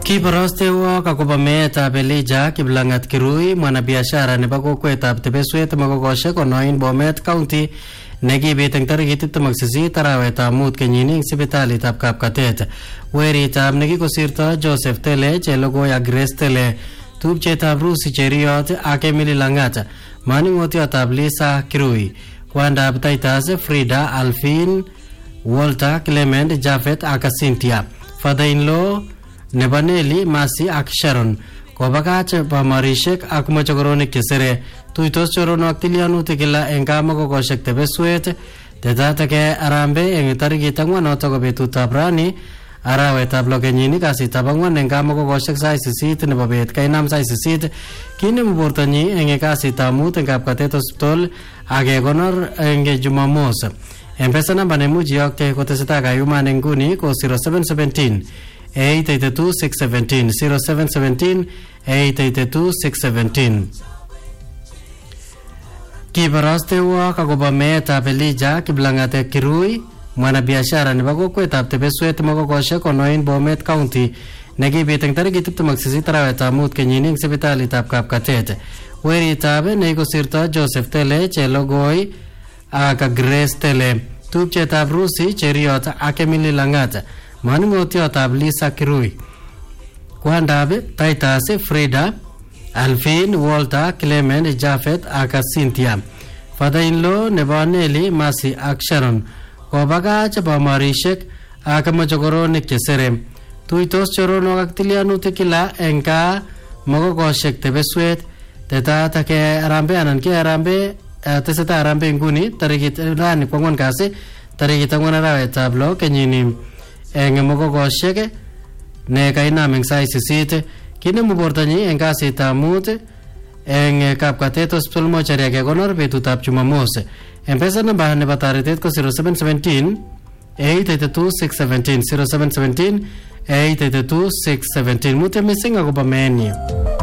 Kibarastewa kakoba meetab Elijah Kiplangat Kirui mwanabiashara nebo kokwetab Tebeswet Mogogoshek Onoin Bomet County nekibit eng tarikit 28 arawetab mut kenyini eng sipitalitab Kapkatet. Weritab nekikosirto Joseph Tele Chelogoi ak Grace Tele tupchetab Rusi Cheriot ak Emily Langat maning'otiotab Lisa Kirui kwandab Titus Frida Alfin Walter Clement Jafet ak Cynthia father-in-law nebo Nelly Masi ak Sharon kobakach pamarishek ak mochokoronik chesere tuitos choronok tilianutik kila eng Mogogoshek Tebeswet tetatake Arambe eng tarikit 4 ko betutab rani arawetab lo kenyini kasitab 4 eng Mogogoshek sait 8 nebo bet kainam sait 8 kinemu bortonyi eng kasitab 5 eng Kapkatet Hospital ak kekonor eng Jumamos. Mpesa namba nemuchi yokte kotesetai kayuman eng nguni ko 0717 882-617 0717 882-617. Kibarastewa kakoba meetab Elijah Kiplangat Kirui mwanabiashara nebo kokwetab Tebeswet Mogogoshek Onoin Bomet County nekibit eng tarikit 28 arawetab mut kenyini eng sipitalitab Kapkatet. Weritab nekikosirto Joseph Tele Chelogoi ak Grace Tele tupchetab Rusi Cheriot ak Emily Langat maning'otiotab Lisa Kirui kwandab Titus Frida Alfin Walter Clement Jafet ak Cynthia father-in-law nebo Nelly Masi ak Sharon kobakach pamarishek ak mochokoronik chesere tuitos choronok ak tilianutik kila eng Mogogoshek Tebeswet tetatake Arambe anan ke Arambe tesetai Arambe nguni tarikit rani kwangwan kasi tarikit 4 arawetab lo kenyini eng Mogogoshek ne kainam eng sait 8 kinemu bortonyi eng kasitab 5 eng Kapkatet Hospital mochari ak kekonor betutab Jumamos. Mpesa namba nebo taretet ko 0717 882-617 0717 882-617. Mute missing akobo menu.